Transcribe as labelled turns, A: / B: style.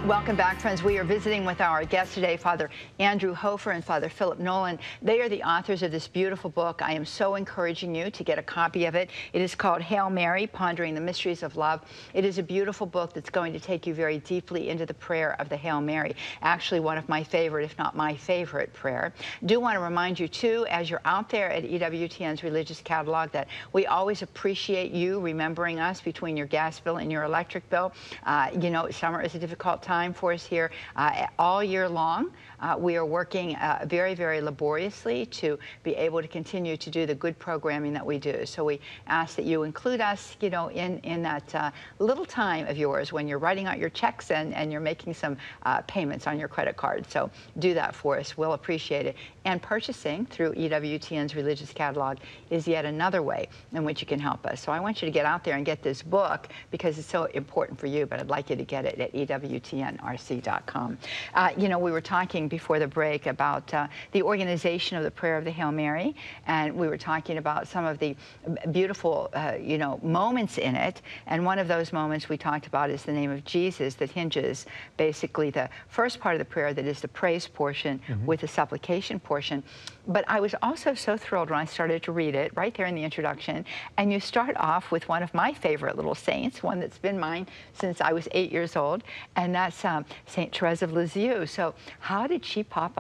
A: Welcome back, friends. We are visiting with our guest today, Father Andrew Hofer and Father Philip Nolan. They are the authors of this beautiful book. I am so encouraging you to get a copy of it. It is called Hail Mary, Pondering the Mysteries of Love. It is a beautiful book that's going to take you very deeply into the prayer of the Hail Mary. Actually, one of my favorite, if not my favorite prayer. Do want to remind you, too, as you're out there at EWTN's Religious Catalog, that we always appreciate you remembering us between your gas bill and your electric bill. You know, summer is a difficult time for us here all year long. We are working very, very laboriously to be able to continue to do the good programming that we do. So we ask that you include us, you know, in that little time of yours when you're writing out your checks and you're making some payments on your credit card. So do that for us. We'll appreciate it. And purchasing through EWTN's Religious Catalog is yet another way in which you can help us. So I want you to get out there and get this book because it's so important for you, but I'd like you to get it at EWTNRC.com. You know, we were talking before the break about the organization of the prayer of the Hail Mary, and we were talking about some of the beautiful, you know, moments in it. And one of those moments we talked about is the name of Jesus that hinges basically the first part of the prayer, that is the praise portion, with the supplication portion. But I was also so thrilled when I started to read it right there in the introduction, and you start off with one of my favorite little saints, one that's been mine since I was 8 years old, and that's Saint Therese of Lisieux. So how did she pop